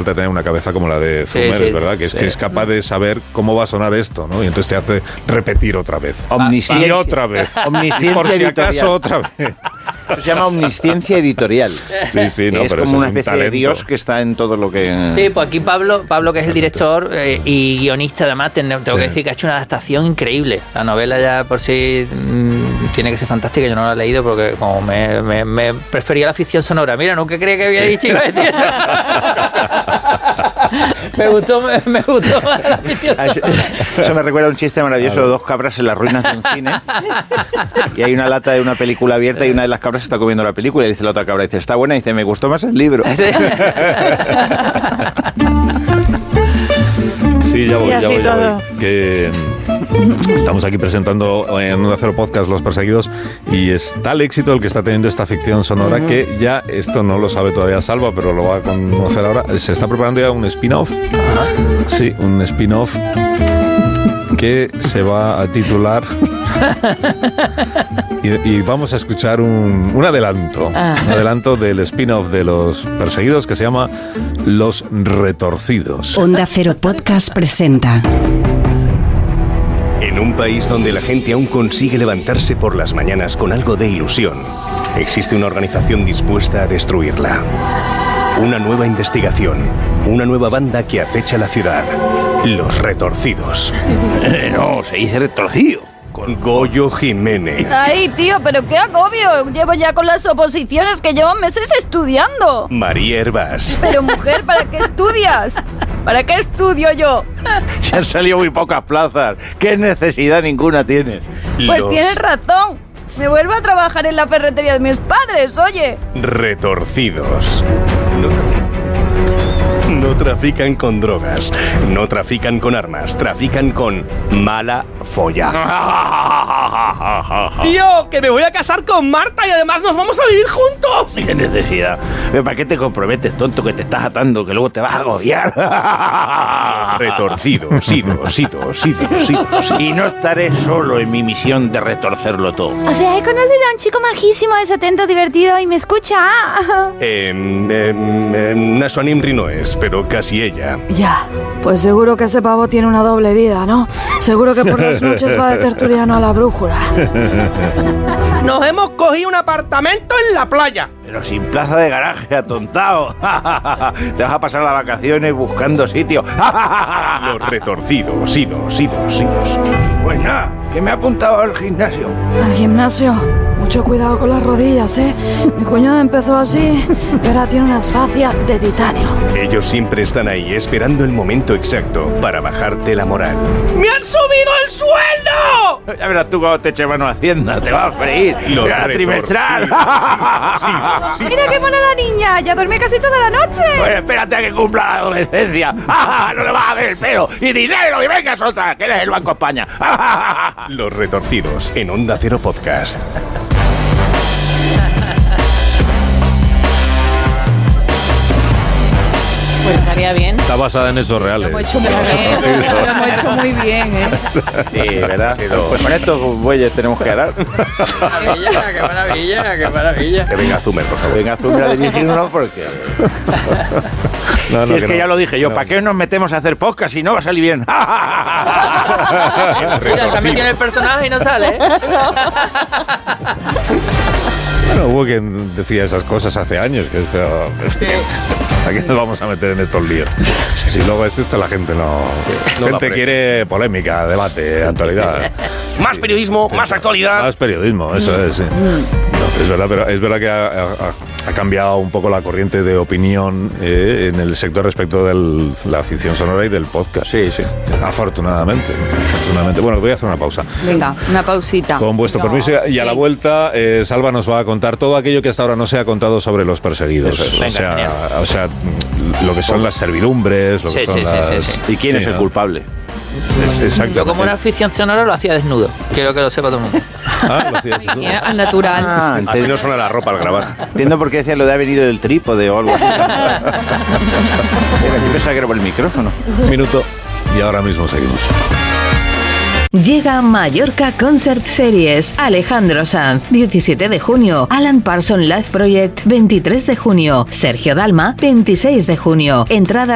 falta tener una cabeza como la de Zumer, es verdad, que es capaz de saber cómo va a sonar esto, ¿no? Y entonces te hace repetir otra vez. Omnisciencia. Y otra vez. Omnisciencia por si editorial. acaso otra vez. Eso se llama omnisciencia editorial. Sí, no, es pero como eso una es un especie de talento. Dios que está en todo lo que... Sí, pues aquí Pablo que es el director y guionista, además, tengo que decir que ha hecho una adaptación increíble. La novela ya por sí tiene que ser fantástica. Yo no la he leído porque como me prefería la ficción sonora. Mira, nunca creía que había dicho iba a decir esto. me gustó más la ficción sonora. Eso me recuerda a un chiste maravilloso de dos cabras en las ruinas de un cine. Y hay una lata de una película abierta y una de las cabras está comiendo la película y dice la otra cabra, dice, está buena, y dice, me gustó más el libro. Sí, ya voy. todo. Que estamos aquí presentando en Onda Cero Podcast Los Perseguidos y es tal éxito el que está teniendo esta ficción sonora que ya, esto no lo sabe todavía Salva, pero lo va a conocer ahora, se está preparando ya un spin-off. Sí, un spin-off que se va a titular y vamos a escuchar un adelanto, un adelanto del spin-off de Los Perseguidos que se llama Los Retorcidos. Onda Cero Podcast presenta. En un país donde la gente aún consigue levantarse por las mañanas con algo de ilusión, existe una organización dispuesta a destruirla. Una nueva investigación, una nueva banda que acecha la ciudad. Los Retorcidos. No, se dice retorcido. Con Goyo Jiménez. Ay, tío, pero qué agobio. Llevo ya con las oposiciones que llevo meses estudiando. María Hervás. Pero mujer, ¿para qué estudias? ¿Para qué estudio yo? Se han salido muy pocas plazas. ¿Qué necesidad ninguna tienes? Pues tienes razón. Me vuelvo a trabajar en la ferretería de mis padres, oye. Retorcidos. No trafican con drogas, no trafican con armas, trafican con mala folla. Tío, que me voy a casar con Marta y además nos vamos a vivir juntos. ¿Qué necesidad? ¿Para qué te comprometes, tonto, que te estás atando, que luego te vas a agobiar? Retorcidos, sidos. Y no estaré solo en mi misión de retorcerlo todo. O sea, he conocido a un chico majísimo, es atento, divertido y me escucha. Nashua Nimri no es, pero casi ella. Ya, pues seguro que ese pavo tiene una doble vida, ¿no? Seguro que por las noches va de tertuliano a la brújula. Nos hemos cogido un apartamento en la playa. Pero sin plaza de garaje, atontado. Te vas a pasar las vacaciones buscando sitio. Los Retorcidos, sidos. Pues nada, que me ha apuntado al gimnasio. Al gimnasio. Mucho cuidado con las rodillas, ¿eh? Mi cuñado empezó así y ahora tiene unas fascias de titanio. Ellos siempre están ahí esperando el momento exacto para bajarte la moral. ¡Me han subido el sueldo! Ya verás tú cuando te eche mano a Hacienda, te vas a freír. Los La trimestral. Mira qué mona la niña, ya duerme casi toda la noche. Pues espérate a que cumpla la adolescencia. No le vas a ver el pelo. Y dinero, y venga, otra, que eres el Banco España. Los Retorcidos en Onda Cero Podcast. Pues estaría bien. Está basada en hechos reales. Lo hemos hecho muy bien. Lo hemos hecho muy bien, ¿eh? Sí, ¿verdad? Pues con estos bueyes tenemos que ganar. Qué maravilla. Que venga Zumer, por favor. Venga, Zumer a dirigirnos porque... No, si es que no. ya lo dije yo, ¿para qué nos metemos a hacer podcast si no va a salir bien? Mira, se ha metido en el personaje y no sale, ¿eh? Bueno, hubo quien decía esas cosas hace años, que ¿a qué nos vamos a meter en estos líos? Si luego es esto, la gente no... La gente quiere polémica, debate, actualidad. Más periodismo, más actualidad. Más periodismo, eso es, sí. No, es verdad, pero es verdad que ha cambiado un poco la corriente de opinión en el sector respecto de la ficción sonora y del podcast. Sí, sí. Afortunadamente. Bueno, voy a hacer una pausa. Venga, una pausita. Con vuestro permiso, y a la vuelta, Salva nos va a contar todo aquello que hasta ahora no se ha contado sobre Los Perseguidos. Eso es. Venga, o sea, lo que son las servidumbres, lo que son las... Sí. ¿Y quién es el culpable? Exacto. Yo como una ficción sonora lo hacía desnudo. Quiero que lo sepa todo el mundo. Lo hacías tú. Al natural. Así no suena la ropa al grabar. Entiendo por qué decía lo de ha venido del trípode o algo así. Yo pensaba que era por el micrófono. Un minuto y ahora mismo seguimos. Llega Mallorca Concert Series. Alejandro Sanz, 17 de junio. Alan Parsons Live Project, 23 de junio. Sergio Dalma, 26 de junio. Entradas